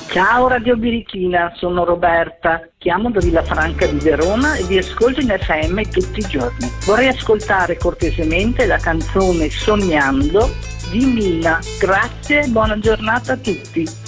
Ciao Radio Birichina, sono Roberta, chiamo da Villafranca di Verona e vi ascolto in FM tutti i giorni. Vorrei ascoltare cortesemente la canzone Sognando di Mina. Grazie e buona giornata a tutti.